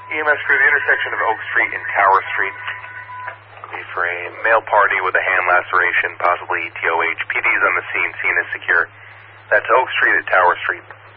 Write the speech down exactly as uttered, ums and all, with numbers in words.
E M S crew, the intersection of Oak Street and Tower Street. Be for a male party with a hand laceration, possibly E T O H. P D's on the scene. Scene is secure. That's Oak Street at Tower Street.